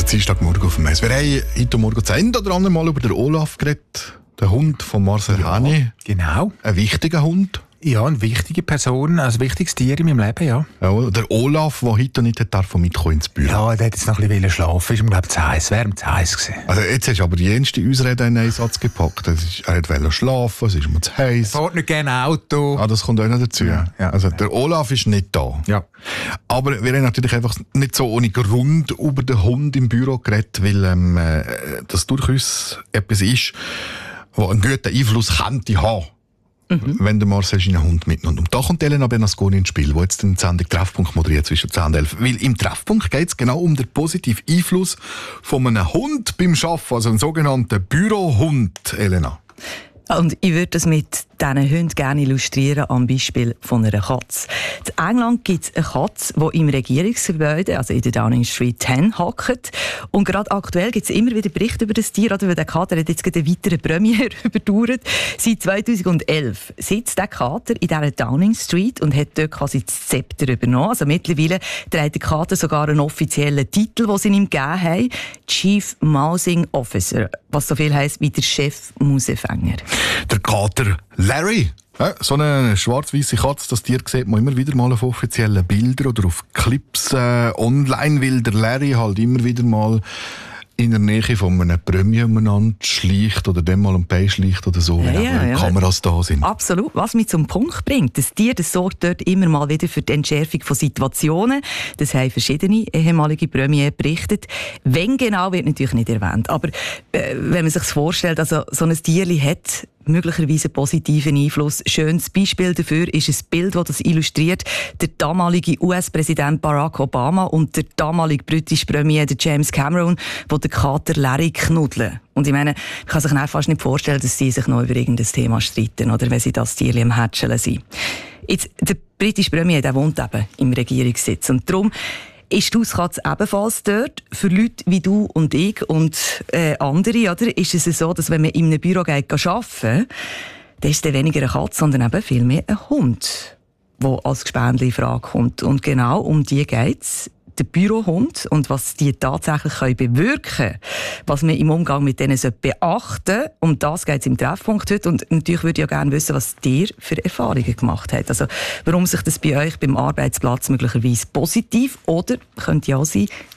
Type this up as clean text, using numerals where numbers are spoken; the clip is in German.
Dienstagmorgen auf dem Mess. Wir haben heute Morgen das eine oder andere Mal über den Olaf geredet, den Hund von Marcel Häni. Genau. Ein wichtiger Hund. Ja, eine wichtige Person, ein wichtiges Tier in meinem Leben, ja. Ja, der Olaf, der heute nicht mitkommen ins Büro. Ja, der hat jetzt noch ein bisschen schlafen. Ist ihm, glaube ich, zu heiß. Wäre ihm zu heiß gewesen. Also jetzt hast du aber die jenste Ausrede in einen Satz gepackt. Er wollte schlafen, es ist ihm zu heiß. Er fährt nicht gerne Auto. Ah, das kommt auch noch dazu. Ja. Also der Olaf ist nicht da. Ja. Aber wir haben natürlich einfach nicht so ohne Grund über den Hund im Büro geredet, weil das durchaus etwas ist, was einen guten Einfluss könnte haben. Wenn der Marcel seinen Hund mitnimmt. Und da kommt Elena Bernasconi ins Spiel, die jetzt den Sendung Treffpunkt moderiert zwischen 10 und 11. Weil im Treffpunkt geht es genau um den positiven Einfluss von einem Hund beim Arbeiten, also einen sogenannten Bürohund, Elena. Und ich würde das mit diesen Hunden gerne illustrieren am Beispiel von einer Katze. In England gibt es eine Katze, die im Regierungsgebäude, also in der Downing Street 10, hockt. Und gerade aktuell gibt es immer wieder Berichte über das Tier, oder? Weil der Kater hat jetzt gerade eine weitere Premiere überdauert. Seit 2011 sitzt der Kater in dieser Downing Street und hat dort quasi das Zepter übernommen. Also mittlerweile trägt der Kater sogar einen offiziellen Titel, den sie ihm gegeben haben. Chief Mousing Officer, was so viel heisst wie der Chef-Mausefänger. Der Kater Larry. Ja, so eine schwarz-weiße Katze, das Tier sieht man immer wieder mal auf offiziellen Bildern oder auf Clips online, weil der Larry halt immer wieder mal in der Nähe von einem Premier umeinander schleicht oder dem mal ein Bein schleicht oder so, wenn Kameras da sind. Absolut. Was mich zum Punkt bringt, das Tier das sorgt dort immer mal wieder für die Entschärfung von Situationen. Das haben verschiedene ehemalige Premier berichtet. Wenn genau, wird natürlich nicht erwähnt. Aber wenn man sich das vorstellt, also so ein Tierli hat möglicherweise einen positiven Einfluss. Schönes Beispiel dafür ist ein Bild, das das illustriert. Der damalige US-Präsident Barack Obama und der damalige britische Premier James Cameron, wo der Kater Larry knuddeln. Und ich meine, ich kann sich fast nicht vorstellen, dass sie sich noch über irgendein Thema streiten, oder wenn sie das Tierli am Hätscheln sind. Jetzt, der britische Premier, der wohnt eben im Regierungssitz. Und darum ist die Hauskatze ebenfalls dort. Für Leute wie du und ich und andere, oder, ist es so, dass wenn man in einem Büro geht arbeiten, dann ist es weniger eine Katze, sondern eben viel mehr ein Hund, der als Gespendli in Frage kommt. Und genau um die geht es. Der Bürohund und was die tatsächlich bewirken können, was man im Umgang mit denen beachten sollte. Um das geht es im Treffpunkt heute. Und natürlich würde ich auch gerne wissen, was ihr für Erfahrungen gemacht habt. Also, warum sich das bei euch beim Arbeitsplatz möglicherweise positiv oder, könnte ja auch sein,